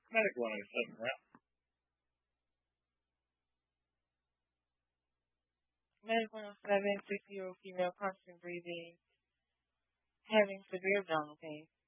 Medical 107, right? Medical 107, 6-year-old female, constant breathing, having severe abdominal pain.